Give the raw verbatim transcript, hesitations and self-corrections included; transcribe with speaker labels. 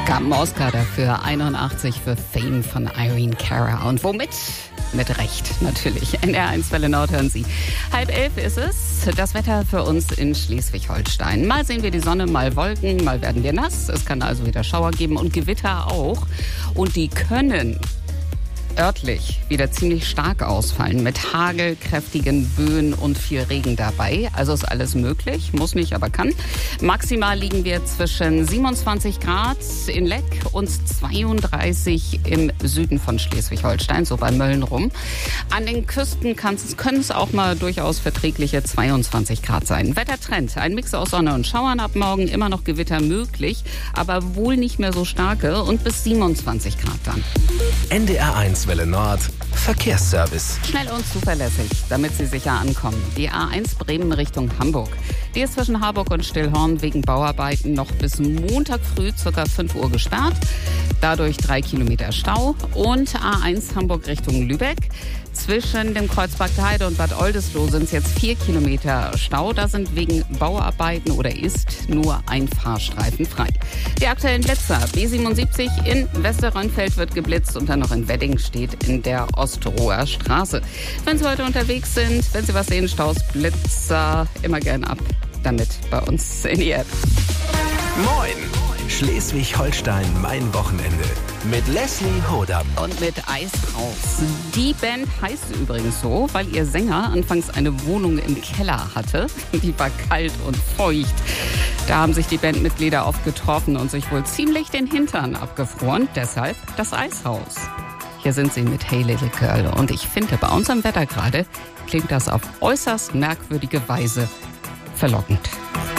Speaker 1: Gab einen Oscar dafür, einundachtzig für Fame von Irene Cara. Und womit? Mit Recht, natürlich. N D R eins Welle Nord hören Sie. Halb elf ist es. Das Wetter für uns in Schleswig-Holstein. Mal sehen wir die Sonne, mal Wolken, mal werden wir nass. Es kann also wieder Schauer geben und Gewitter auch. Und die können örtlich wieder ziemlich stark ausfallen mit Hagel, kräftigen Böen und viel Regen dabei. Also ist alles möglich, muss nicht, aber kann. Maximal liegen wir zwischen siebenundzwanzig Grad in Leck und zweiunddreißig im Süden von Schleswig-Holstein, so bei Mölln rum. An den Küsten können es auch mal durchaus verträgliche zweiundzwanzig Grad sein. Wettertrend, ein Mix aus Sonne und Schauern ab morgen, immer noch Gewitter möglich, aber wohl nicht mehr so starke und bis siebenundzwanzig Grad dann.
Speaker 2: N D R eins Welle Nord Verkehrsservice.
Speaker 1: Schnell und zuverlässig, damit Sie sicher ankommen. Die A eins Bremen Richtung Hamburg. Die ist zwischen Harburg und Stillhorn wegen Bauarbeiten noch bis Montag früh ca. fünf Uhr gesperrt. Dadurch drei Kilometer Stau. Und A eins Hamburg Richtung Lübeck. Zwischen dem Kreuzberg Heide und Bad Oldesloe sind es jetzt vier Kilometer Stau. Da sind wegen Bauarbeiten oder ist nur ein Fahrstreifen frei. Die aktuellen Blitzer. B siebenundsiebzig in Westerrönfeld wird geblitzt und dann noch in Wedding steht in der Ostroher Straße. Wenn Sie heute unterwegs sind, wenn Sie was sehen, Staus, Blitzer, immer gern ab damit bei uns in die App.
Speaker 2: Moin! Schleswig-Holstein, mein Wochenende. Mit Leslie Hodam.
Speaker 1: Und mit Eishaus. Die Band heißt übrigens so, weil ihr Sänger anfangs eine Wohnung im Keller hatte. Die war kalt und feucht. Da haben sich die Bandmitglieder oft getroffen und sich wohl ziemlich den Hintern abgefroren. Deshalb das Eishaus. Hier sind sie mit Hey Little Girl. Und ich finde, bei unserem Wetter gerade klingt das auf äußerst merkwürdige Weise verlockend.